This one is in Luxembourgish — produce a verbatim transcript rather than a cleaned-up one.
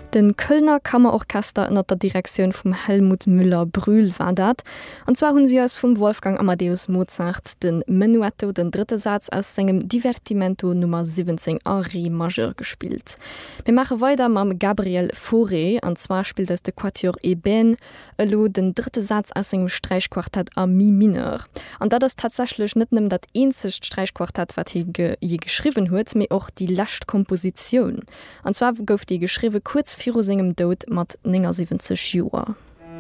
Den Kölner Kammerorchester ënner der Direktion vum Helmut Müller-Brühl war dat. Und zwar hunn sie ass vum Wolfgang Amadeus Mozart den Menuetto, den dritte Satz aus segem Divertimento Nummer siebzehn a Re Majeur gespielt. Wir mache weiter mam Gabriel Fauré, an zwar spielt es de Quatuor Eben, elo den dritte Satz aus segem Streichquartett a Mi mineur. An dat das tatsächlich net nem dat eenzecht Streichquartett, wat hi ge je geschrieben huet, mir auch die lascht Komposition. Und zwar gouf die geschriwe kurz vir segem Dod mat siebzig Joer.